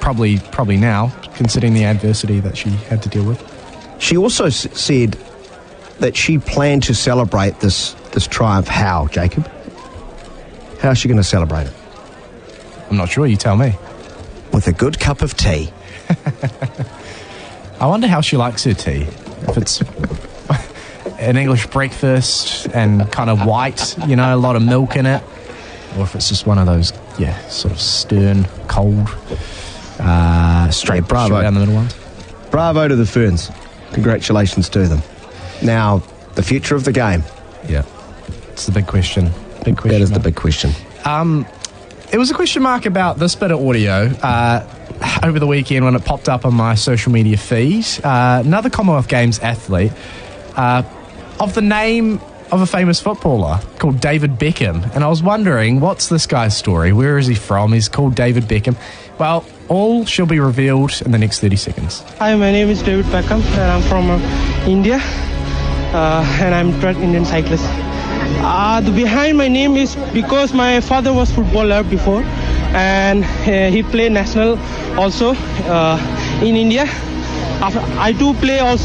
probably now, considering the adversity that she had to deal with. She also said that she planned to celebrate this triumph. How, Jacob? How is she going to celebrate it? I'm not sure, you tell me. With a good cup of tea. I wonder how she likes her tea. If it's an English breakfast and kind of white, a lot of milk in it, or if it's just one of those, sort of stern, cold, straight bravo down the middle ones. Bravo to the Ferns. Congratulations to them. Now, the future of the game. Yeah, it's the big question. That is the big question. It was a question mark about this bit of audio over the weekend when it popped up on my social media feed. Another Commonwealth Games athlete of the name of a famous footballer called David Beckham. And I was wondering, what's this guy's story? Where is he from? He's called David Beckham. Well, all shall be revealed in the next 30 seconds. Hi, my name is David Beckham and I'm from India and I'm a Indian cyclist. The behind my name is because my father was footballer before and he played national also in India. I do play also